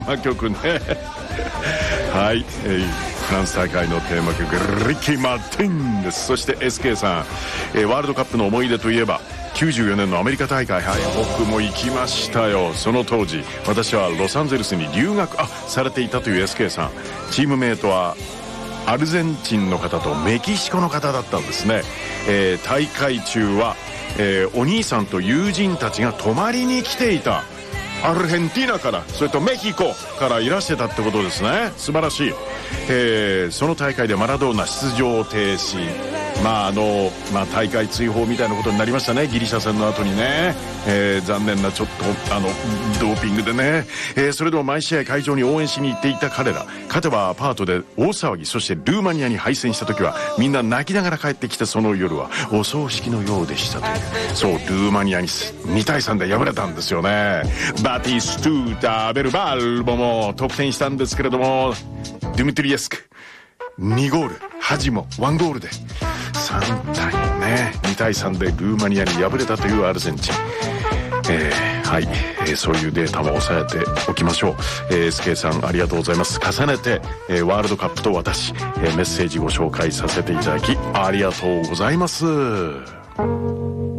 曲ねはい、フランス大会のテーマ曲リッキー・マーティンです。そして SK さん、ワールドカップの思い出といえば94年のアメリカ大会、はい、僕も行きましたよ。その当時私はロサンゼルスに留学されていたという SK さん、チームメイトはアルゼンチンの方とメキシコの方だったんですね。大会中は、お兄さんと友人たちが泊まりに来ていた。アルゼンティナからそれとメキコからいらしてたってことですね。素晴らしい。その大会でマラドーナ出場停止、大会追放みたいなことになりましたね。ギリシャ戦の後にね、残念なちょっとドーピングでね、それでも毎試合会場に応援しに行っていた彼ら、勝てばアパートで大騒ぎ。そしてルーマニアに敗戦した時はみんな泣きながら帰ってきて、その夜はお葬式のようでしたという。そう、ルーマニアに2対3で敗れたんですよね。バティストゥータ・ベルバルボも得点したんですけれども、ディミトリエスク2ゴール、ハジも1ゴールで3対ね2対3でルーマニアに敗れたというアルゼンチン。はい、そういうデータも押さえておきましょう。SK さんありがとうございます。重ねて、ワールドカップと私、メッセージご紹介させていただきありがとうございます。